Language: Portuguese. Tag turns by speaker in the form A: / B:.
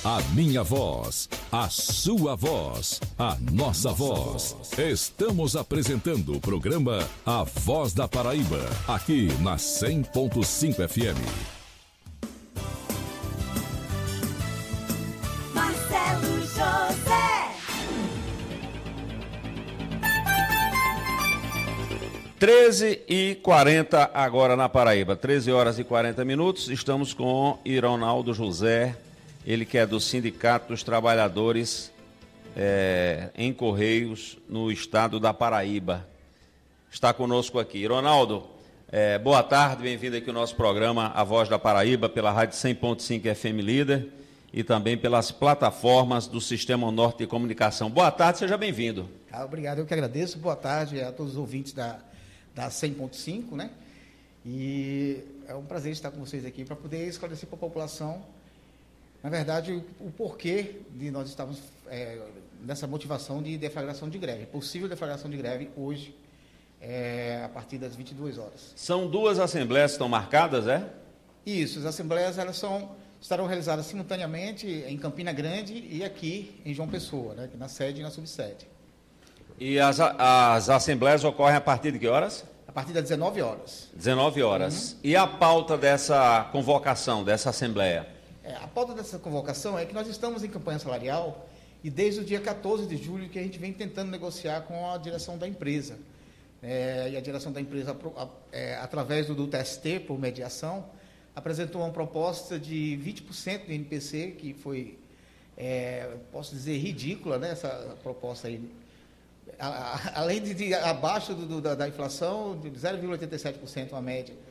A: A minha voz, a sua voz, a nossa voz. Estamos apresentando o programa A Voz da Paraíba, aqui na 100.5 FM.
B: Marcelo José.
C: 13h40 agora na Paraíba, 13 horas e 40 minutos. Estamos com Ironaldo José, ele que é do Sindicato dos Trabalhadores em Correios no estado da Paraíba. Está conosco aqui. Ironaldo, boa tarde, bem-vindo aqui ao nosso programa A Voz da Paraíba, pela rádio 100.5 FM Líder e também pelas plataformas do Sistema Norte de Comunicação. Boa tarde, seja bem-vindo.
D: Obrigado, eu que agradeço. Boa tarde a todos os ouvintes da 100.5, né? E é um prazer estar com vocês aqui para poder esclarecer para a população, na verdade, o porquê de nós estarmos nessa motivação de deflagração de greve, possível deflagração de greve hoje, a partir das 22 horas.
C: São duas assembleias que estão marcadas, é?
D: Isso, as assembleias estarão realizadas simultaneamente em Campina Grande e aqui em João Pessoa, né? Na sede e na subsede.
C: E as assembleias ocorrem a partir de que horas?
D: A partir das 19 horas.
C: 19 horas. E a pauta dessa convocação, dessa assembleia?
D: A pauta dessa convocação é que nós estamos em campanha salarial e desde o dia 14 de julho que a gente vem tentando negociar com a direção da empresa. E a direção da empresa, através do TST, por mediação, apresentou uma proposta de 20% do INPC, que foi, posso dizer, ridícula, né, essa proposta aí. Além de abaixo da inflação, de 0,87% a média.